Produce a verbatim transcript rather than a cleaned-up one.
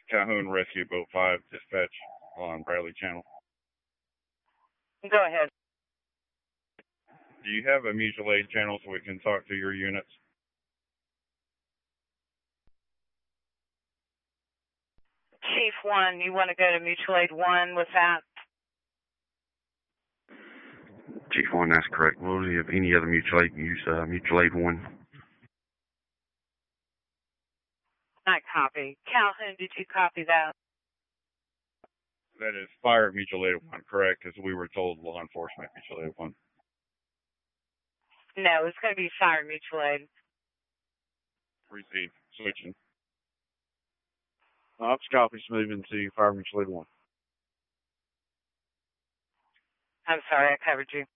Calhoun Rescue Boat five, dispatch on Bradley Channel. Go ahead. Do you have a mutual aid channel so we can talk to your units? Chief one, you want to go to mutual aid one with that? Chief one, that's correct. Well, do you have any other mutual aid? Use uh, mutual aid one. Not copy. Calhoun, did you copy that? That is fire mutual aid one, correct? Because we were told law enforcement mutual aid one. No, it's going to be fire mutual aid. Receive. Switching. Ops copies moving to fire mutual aid one. I'm sorry, I covered you.